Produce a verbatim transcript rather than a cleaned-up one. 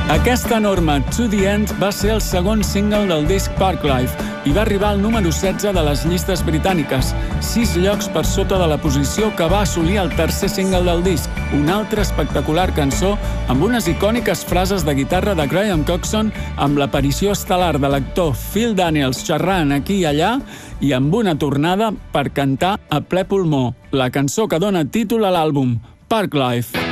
Aquesta enorme To The End va ser el segon single del disc Parklife i va arribar al número setze de les llistes britàniques, sis llocs per sota de la posició que va assolir el tercer single del disc, una altra espectacular cançó amb unes icòniques frases de guitarra de Graham Coxon, amb l'aparició estel·lar de l'actor Phil Daniels xerrant aquí i allà i amb una tornada per cantar a ple pulmó, la cançó que dona títol a l'àlbum, Parklife.